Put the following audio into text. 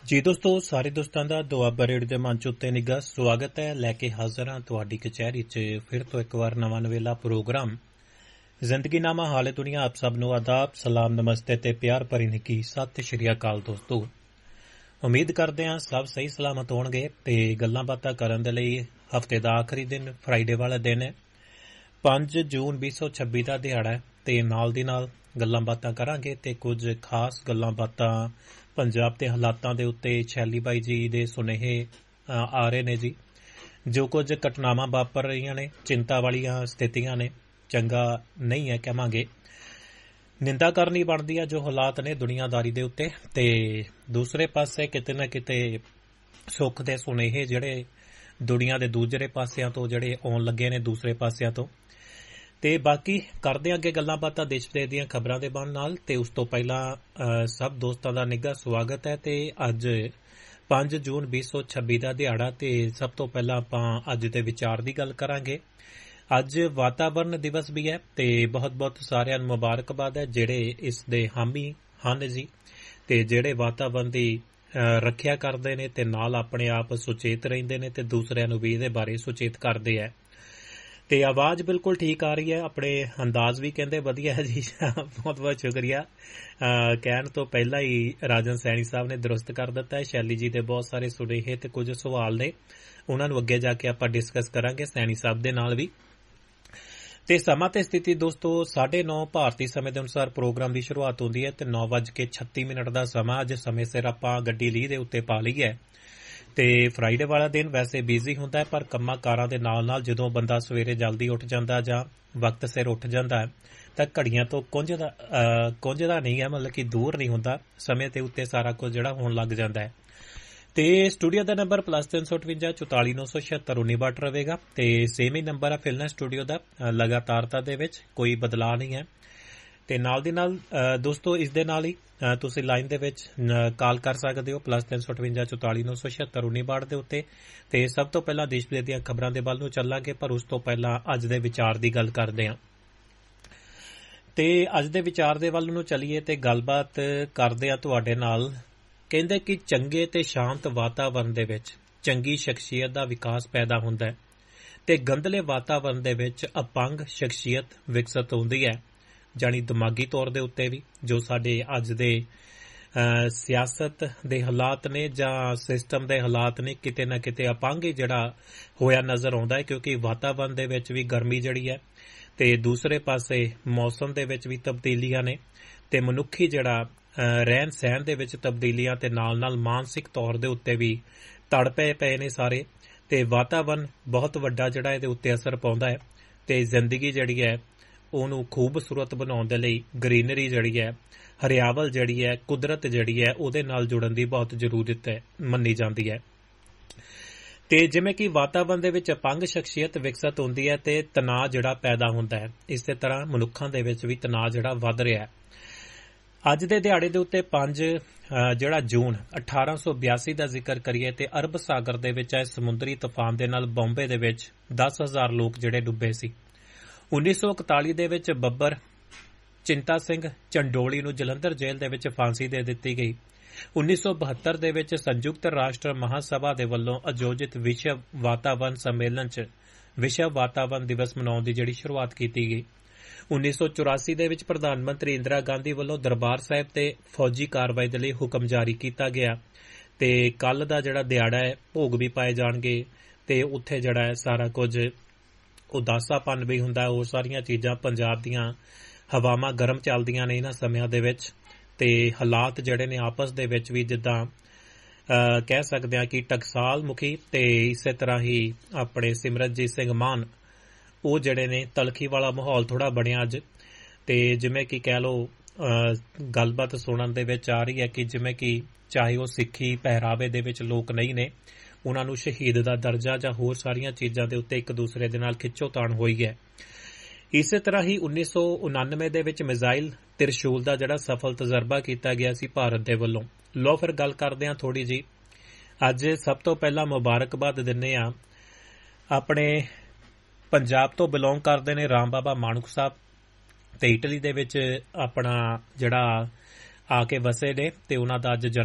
ਜੀ ਦੋਸਤੋ, ਸਾਰੇ ਦੋਸਤਾਂ ਦਾ ਦੁਆਬਾ ਰੇਡੀਓ ਦੇ ਮੰਚ ਉੱਤੇ ਨਿੱਘਾ ਸਵਾਗਤ ਹੈ। ਲੈ ਕੇ ਹਾਜ਼ਰ ਹਾਂ ਤੁਹਾਡੀ ਕਚਹਿਰੀ 'ਚ ਫਿਰ ਤੋਂ ਇੱਕ ਵਾਰ ਨਵਾਂ ਨਵੇਲਾ ਪ੍ਰੋਗਰਾਮ ਜ਼ਿੰਦਗੀਨਾਮਾ ਹਾਲੇ ਦੁਨੀਆ। ਆਪ ਸਭ ਨੂੰ ਆਦਾਬ, ਸਲਾਮ, ਨਮਸਤੇ ਤੇ ਪਿਆਰ ਭਰੀ ਨਿੱਘੀ ਸਤਿ ਸ਼੍ਰੀ ਅਕਾਲ ਦੋਸਤੋ। ਉਮੀਦ ਕਰਦੇ ਹਾਂ ਸਭ ਸਹੀ ਸਲਾਮਤ ਹੋਣਗੇ ਤੇ ਗੱਲਾਂ ਬਾਤਾਂ ਕਰਨ ਦੇ ਲਈ ਹਫ਼ਤੇ ਦਾ ਆਖਰੀ ਦਿਨ ਫਰਾਈਡੇ ਵਾਲਾ ਦਿਨ ਹੈ। 5 ਜੂਨ 2026 ਦਾ ਦਿਹਾੜਾ ਹੈ ਤੇ ਨਾਲ ਦੀ ਨਾਲ ਗੱਲਾਂ ਬਾਤਾਂ ਕਰਾਂਗੇ ਤੇ ਕੁਝ ਖਾਸ ਗੱਲਾਂ ਬਾਤਾਂ ਪੰਜਾਬ ਦੇ ਹਾਲਾਤਾਂ ਦੇ ਉੱਤੇ ਸ਼ੈਲੀ ਬਾਈ ਜੀ ਦੇ ਸੁਨੇਹੇ ਆ ਰਹੇ ਨੇ ਜੀ। ਜੋ ਕੁਝ ਘਟਨਾਵਾਂ ਵਾਪਰ ਰਹੀਆਂ ਨੇ, ਚਿੰਤਾ ਵਾਲੀਆਂ ਸਥਿਤੀਆਂ ਨੇ, ਚੰਗਾ ਨਹੀਂ ਹੈ ਕਹਾਂਗੇ। ਨਿੰਦਾ ਕਰਨੀ ਬਣਦੀ ਹੈ ਜੋ ਹਾਲਾਤ ਨੇ ਦੁਨੀਆਦਾਰੀ ਦੇ ਉੱਤੇ, ਤੇ ਦੂਸਰੇ ਪਾਸੇ ਕਿਤੇ ਨਾ ਕਿਤੇ ਸੁੱਖ ਦੇ ਸੁਨੇਹੇ ਜਿਹੜੇ ਦੁਨੀਆ ਦੇ ਦੂਜਰੇ ਪਾਸਿਆਂ ਤੋਂ ਜਿਹੜੇ ਆਉਣ ਲੱਗੇ ਨੇ ਦੂਸਰੇ ਪਾਸਿਆਂ ਤੋਂ। ਤੇ ਬਾਕੀ ਕਰਦੇ ਅੱਗੇ ਗੱਲਾਂ ਬਾਤਾਂ ਦੇਸ਼ ਵਿਦੇਸ਼ ਦੀਆਂ ਖਬਰਾਂ ਦੇ ਬਾਰੇ ਨਾਲ। ਤੇ ਉਸ ਤੋਂ ਪਹਿਲਾਂ ਸਭ ਦੋਸਤਾਂ ਦਾ ਨਿੱਘਾ ਸਵਾਗਤ ਹੈ। ਤੇ ਅੱਜ 5 ਜੂਨ 2026 ਦਾ ਦਿਹਾੜਾ ਤੇ ਸਭ ਤੋਂ ਪਹਿਲਾਂ ਆਪਾਂ ਅੱਜ ਦੇ ਵਿਚਾਰ ਦੀ ਗੱਲ ਕਰਾਂਗੇ। ਅੱਜ ਵਾਤਾਵਰਨ ਦਿਵਸ ਵੀ ਹੈ ਤੇ ਬਹੁਤ ਸਾਰਿਆਂ ਨੂੰ ਮੁਬਾਰਕਬਾਦ ਹੈ ਜਿਹੜੇ ਇਸ ਦੇ ਹਾਮੀ ਹਨ ਜੀ, ਤੇ ਜਿਹੜੇ ਵਾਤਾਵਰਨ ਦੀ ਰੱਖਿਆ ਕਰਦੇ ਨੇ ਤੇ ਨਾਲ ਆਪਣੇ ਆਪ ਸੁਚੇਤ ਰਹਿੰਦੇ ਨੇ ਤੇ ਦੂਸਰਿਆਂ ਨੂੰ ਵੀ ਇਹਦੇ ਬਾਰੇ ਸੁਚੇਤ ਕਰਦੇ ਹੈ। ਤੇ ਆਵਾਜ਼ ਬਿਲਕੁਲ ਠੀਕ ਆ ਰਹੀ ਹੈ, ਆਪਣੇ ਅੰਦਾਜ਼ ਵੀ ਕਹਿੰਦੇ ਵਧੀਆ ਹੈ ਜੀ। ਬਹੁਤ ਸ਼ੁਕਰੀਆ। ਕਹਿਣ ਤੋਂ ਪਹਿਲਾਂ ਹੀ ਰਾਜਨ ਸੈਣੀ ਸਾਹਿਬ ਨੇ ਦਰੁਸਤ ਕਰ ਦਿੱਤਾ ਹੈ। ਸ਼ੈਲੀ ਜੀ ਦੇ ਬਹੁਤ ਸਾਰੇ ਸੁਨੇਹੇ ਤੇ ਕੁਝ ਸਵਾਲ ਨੇ, ਉਹਨਾਂ ਨੂੰ ਅੱਗੇ ਜਾ ਕੇ ਆਪਾਂ ਡਿਸਕਸ ਕਰਾਂਗੇ ਸੈਣੀ ਸਾਹਿਬ ਦੇ ਨਾਲ ਵੀ। ਤੇ ਸਮਾਂ ਤੇ ਸਥਿਤੀ ਦੋਸਤੋ 9:30 ਭਾਰਤੀ ਸਮੇਂ ਦੇ ਅਨੁਸਾਰ ਪ੍ਰੋਗਰਾਮ ਦੀ ਸ਼ੁਰੂਆਤ ਹੁੰਦੀ ਹੈ ਤੇ 9:36 ਦਾ ਸਮਾਂ। ਅੱਜ ਸਮੇਂ ਸਿਰ ਆਪਾਂ ਗੱਡੀ ਲੀਹ ਦੇ ਉੱਤੇ ਪਾ ਲਈ ਹੈ। ਤੇ ਫਰਾਈਡੇ ਵਾਲਾ ਦਿਨ ਵੈਸੇ ਬਿਜ਼ੀ ਹੁੰਦਾ ਹੈ, ਪਰ ਕੰਮਾਂ ਕਾਰਾਂ ਦੇ ਨਾਲ ਜਦੋਂ ਬੰਦਾ ਸਵੇਰੇ ਜਲਦੀ ਉੱਠ ਜਾਂਦਾ ਜਾਂ ਵਕਤ ਸਿਰ ਉੱਠ ਜਾਂਦਾ ਹੈ ਤਾਂ ਘੜੀਆਂ ਤੋਂ ਕੁੰਝਦਾ ਨਹੀਂ ਹੈ, ਮਤਲਬ ਕਿ ਦੂਰ ਨਹੀਂ ਹੁੰਦਾ। ਸਮੇਂ ਦੇ ਉੱਤੇ ਸਾਰਾ ਕੁਝ ਜਿਹੜਾ ਹੋਣ ਲੱਗ ਜਾਂਦਾ ਹੈ। ਤੇ ਸਟੂਡੀਓ ਦਾ ਨੰਬਰ +358 44 976 1962 ਰਹੇਗਾ ਤੇ ਸੇਮ ਹੀ ਨੰਬਰ ਹੈ ਫਿਲਨਾ ਸਟੂਡੀਓ ਦਾ। ਲਗਾਤਾਰਤਾ ਦੇ ਵਿੱਚ ਕੋਈ ਬਦਲਾਅ ਨਹੀਂ ਹੈ। ਤੇ ਨਾਲ ਦੀ ਨਾਲ ਦੋਸਤੋ ਇਸ ਦੇ ਨਾਲ ਹੀ ਤੁਸੀਂ ਲਾਈਨ ਦੇ ਵਿੱਚ ਕਾਲ ਕਰ ਸਕਦੇ ਹੋ +358 44 976 1962 ਦੇ ਉੱਤੇ। ਤੇ ਸਭ ਤੋਂ ਪਹਿਲਾਂ ਦੇਸ਼ ਵਿਦੇਸ਼ ਦੀਆਂ ਖਬਰਾਂ ਦੇ ਵੱਲ ਨੂੰ ਚੱਲਾਂਗੇ, ਪਰ ਉਸ ਤੋਂ ਪਹਿਲਾਂ ਅੱਜ ਦੇ ਵਿਚਾਰ ਦੀ ਗੱਲ ਕਰਦੇ ਹਾਂ। ਤੇ ਅੱਜ ਦੇ ਵਿਚਾਰ ਦੇ ਵੱਲ ਨੂੰ ਚੱਲੀਏ ਤੇ ਗੱਲਬਾਤ ਕਰਦੇ ਹਾਂ ਤੁਹਾਡੇ ਨਾਲ। ਕਹਿੰਦੇ ਕਿ ਚੰਗੇ ਤੇ ਸ਼ਾਂਤ ਵਾਤਾਵਰਨ ਦੇ ਵਿੱਚ ਚੰਗੀ ਸ਼ਖਸੀਅਤ ਦਾ ਵਿਕਾਸ ਪੈਦਾ ਹੁੰਦਾ ਹੈ ਤੇ ਗੰਦਲੇ ਵਾਤਾਵਰਨ ਦੇ ਵਿੱਚ ਅਪੰਗ ਸ਼ਖਸੀਅਤ ਵਿਕਸਿਤ ਹੁੰਦੀ ਹੈ, ਜਾਣੀ ਦਿਮਾਗੀ ਤੌਰ ਦੇ ਉੱਤੇ ਵੀ। ਜੋ ਸਾਡੇ ਅੱਜ ਦੇ ਸਿਆਸਤ ਦੇ ਹਾਲਾਤ ਨੇ ਜਾਂ ਸਿਸਟਮ ਦੇ ਹਾਲਾਤ ਨੇ, ਕਿਤੇ ਨਾ ਕਿਤੇ ਅਪੰਗ ਹੀ ਜਿਹੜਾ ਹੋਇਆ ਨਜ਼ਰ ਆਉਂਦਾ ਹੈ, ਕਿਉਂਕਿ ਵਾਤਾਵਰਨ ਦੇ ਵਿੱਚ ਵੀ ਗਰਮੀ ਜਿਹੜੀ ਹੈ ਤੇ ਦੂਸਰੇ ਪਾਸੇ ਮੌਸਮ ਦੇ ਵਿੱਚ ਵੀ ਤਬਦੀਲੀਆਂ ਨੇ ਤੇ ਮਨੁੱਖੀ ਜਿਹੜਾ ਰਹਿਣ ਸਹਿਣ ਦੇ ਵਿੱਚ ਤਬਦੀਲੀਆਂ ਤੇ ਨਾਲ ਮਾਨਸਿਕ ਤੌਰ ਦੇ ਉੱਤੇ ਵੀ ਤੜ ਪਏ ਨੇ ਸਾਰੇ। ਤੇ ਵਾਤਾਵਰਨ ਬਹੁਤ ਵੱਡਾ ਜਿਹੜਾ ਇਹਦੇ ਉੱਤੇ ਅਸਰ ਪਾਉਂਦਾ ਹੈ ਤੇ ਜ਼ਿੰਦਗੀ ਜਿਹੜੀ ਹੈ ਉਹਨੂੰ ਖੂਬਸੂਰਤ ਬਣਾਉਣ ਦੇ ਲਈ ਗ੍ਰੀਨਰੀ ਜਿਹੜੀ ਹੈ, ਹਰਿਆਵਲ ਜਿਹੜੀ ਹੈ, ਕੁਦਰਤ ਜਿਹੜੀ ਹੈ, ਉਹਦੇ ਨਾਲ ਜੁੜਨ ਦੀ ਬਹੁਤ ਜ਼ਰੂਰਤ ਹੈ ਮੰਨੀ ਜਾਂਦੀ ਹੈ। ਤੇ ਜਿਵੇਂ ਕਿ ਵਾਤਾਵਰਨ ਦੇ ਵਿੱਚ ਅਪੰਗ ਸ਼ਖਸੀਅਤ ਵਿਕਸਿਤ ਹੁੰਦੀ ਹੈ ਤੇ ਤਣਾਅ ਜਿਹੜਾ ਪੈਦਾ ਹੁੰਦਾ ਹੈ, ਇਸੇ ਤਰ੍ਹਾਂ ਮਨੁੱਖਾਂ ਦੇ ਵਿੱਚ ਵੀ ਤਣਾਅ ਜਿਹੜਾ ਵੱਧ ਰਿਹਾ ਹੈ। ਅੱਜ ਦੇ ਦਿਹਾੜੇ ਦੇ ਉੱਤੇ 5 ਜੂਨ 1882 ਦਾ ਜ਼ਿਕਰ ਕਰੀਏ ਤੇ ਅਰਬ ਸਾਗਰ ਦੇ ਵਿੱਚ ਆਏ ਸਮੁੰਦਰੀ ਤੂਫਾਨ ਦੇ ਨਾਲ ਬੰਬੇ ਦੇ ਵਿੱਚ 10,000 ਲੋਕ ਜਿਹੜੇ ਡੁੱਬੇ ਸੀ। 1941 ਦੇ ਵਿੱਚ ਬੱਬਰ ਚਿੰਤਾ ਸਿੰਘ ਚੰਡੋਲੀ ਨੂੰ ਜਲੰਧਰ ਜੇਲ੍ਹ ਦੇ ਵਿੱਚ ਫਾਂਸੀ ਦੇ ਦਿੱਤੀ ਗਈ। 1972 ਦੇ ਵਿੱਚ ਸੰਯੁਕਤ ਰਾਸ਼ਟਰ ਮਹਾਸਭਾ ਦੇ ਵੱਲੋਂ ਆਯੋਜਿਤ ਵਿਸ਼ਵ ਵਾਤਾਵਰਨ ਸੰਮੇਲਨ 'ਚ ਵਿਸ਼ਵ ਵਾਤਾਵਰਨ ਦਿਵਸ ਮਨਾਉਣ ਦੀ ਜਿਹੜੀ ਸ਼ੁਰੂਆਤ ਕੀਤੀ ਗਈ। 1984 ਦੇ ਵਿੱਚ ਪ੍ਰਧਾਨ ਮੰਤਰੀ ਇੰਦਰਾ ਗਾਂਧੀ ਵੱਲੋਂ ਦਰਬਾਰ ਸਾਹਿਬ ਤੇ ਫੌਜੀ ਕਾਰਵਾਈ ਦੇ ਲਈ ਹੁਕਮ ਜਾਰੀ ਕੀਤਾ ਗਿਆ ਤੇ ਕੱਲ ਦਾ ਜਿਹੜਾ ਦਿਹਾੜਾ ਹੈ ਭੋਗ ਵੀ ਪਾਏ ਜਾਣਗੇ ਤੇ ਉੱਥੇ ਜਿਹੜਾ ਹੈ ਸਾਰਾ ਕੁਝ ਉਦਾਸਾਪਨ ਵੀ ਹੁੰਦਾ। ਉਹ ਸਾਰੀਆਂ ਚੀਜ਼ਾਂ ਪੰਜਾਬ ਦੀਆਂ ਹਵਾਵਾਂ ਗਰਮ ਚੱਲਦੀਆਂ ਨੇ ਇਹਨਾਂ ਸਮਿਆਂ ਦੇ ਵਿੱਚ ਤੇ ਹਾਲਾਤ ਜਿਹੜੇ ਨੇ ਆਪਸ ਦੇ ਵਿੱਚ ਵੀ ਜਿੱਦਾਂ ਕਹਿ ਸਕਦੇ ਹਾਂ ਕਿ ਟਕਸਾਲ ਮੁਖੀ ਤੇ ਇਸੇ ਤਰ੍ਹਾਂ ਹੀ ਆਪਣੇ ਸਿਮਰਨਜੀਤ ਸਿੰਘ ਮਾਨ, ਉਹ ਜਿਹੜੇ ਨੇ ਤਲਖੀ ਵਾਲਾ ਮਾਹੌਲ ਥੋੜਾ ਬਣਿਆ ਅੱਜ। ਤੇ ਜਿਵੇਂ ਕਿ ਕਹਿ ਲਓ ਗੱਲਬਾਤ ਸੁਣਨ ਦੇ ਵਿੱਚ ਆ ਰਹੀ ਹੈ ਕਿ ਜਿਵੇਂ ਕਿ ਚਾਹੇ ਉਹ ਸਿੱਖੀ ਪਹਿਰਾਵੇ ਦੇ ਵਿੱਚ ਲੋਕ ਨਹੀਂ ਨੇ, ਉਹਨਾਂ ਨੂੰ ਸ਼ਹੀਦ ਦਾ ਦਰਜਾ ਜਾਂ ਹੋਰ ਸਾਰੀਆਂ ਚੀਜ਼ਾਂ ਦੇ ਉੱਤੇ ਇੱਕ ਦੂਸਰੇ ਦੇ ਨਾਲ ਖਿੱਚੋਤਾਣ ਹੋਈ ਹੈ। ਇਸੇ ਤਰ੍ਹਾਂ ਹੀ 1999 ਦੇ ਵਿੱਚ ਮਿਜ਼ਾਈਲ ਤਿਰਸ਼ੂਲ ਦਾ ਜਿਹੜਾ ਸਫਲ ਤਜਰਬਾ ਕੀਤਾ ਗਿਆ ਸੀ ਭਾਰਤ ਦੇ ਵੱਲੋਂ। ਲਓ ਫਿਰ ਗੱਲ ਕਰਦੇ ਹਾਂ ਥੋੜੀ ਜੀ। ਅੱਜ ਸਭ ਤੋਂ ਪਹਿਲਾਂ ਮੁਬਾਰਕਬਾਦ ਦਿੰਦੇ ਹਾਂ ਆਪਣੇ ਪੰਜਾਬ ਤੋਂ ਬਿਲੋਂਗ ਕਰਦੇ ਨੇ ਰਾਮ ਬਾਬਾ ਮਾਣਕ ਸਾਹਿਬ ਤੇ ਇਟਲੀ ਦੇ ਵਿੱਚ ਆਪਣਾ ਜਿਹੜਾ ਆ ਕੇ ਵਸੇ ਨੇ ਤੇ ਉਹਨਾਂ ਦਾ ਅੱਜ